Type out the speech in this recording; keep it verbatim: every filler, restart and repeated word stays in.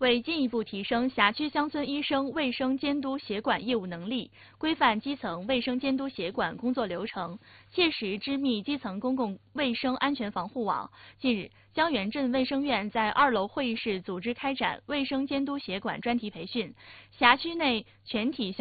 为进一步提升辖区乡村医生卫生监督协管业务能力，规范基层卫生监督协管工作流程，切实织密基层公共卫生安全防护网，近日，江源镇卫生院在二楼会议室组织开展卫生监督协管专题培训，辖区内全体